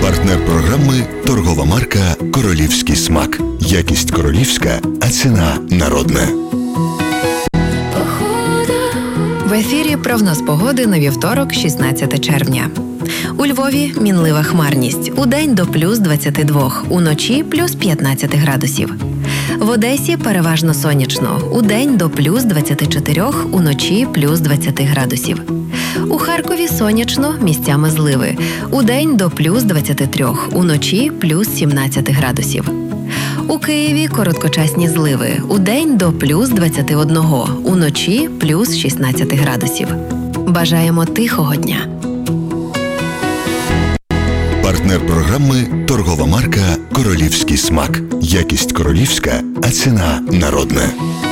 Партнер програми – торгова марка «Королівський смак». Якість королівська, а ціна народна. В ефірі прогноз погоди на вівторок, 16 червня. У Львові мінлива хмарність. Удень до плюс 22, уночі плюс 15 градусів. В Одесі переважно сонячно. Удень до плюс 24, уночі плюс 20 градусів. У Харкові сонячно, місцями зливи. Удень до плюс 23, уночі плюс 17 градусів. У Києві короткочасні зливи. Удень до плюс 21, уночі плюс 16 градусів. Бажаємо тихого дня. Партнер програми – торгова марка «Королівський смак». Якість королівська, а ціна народна.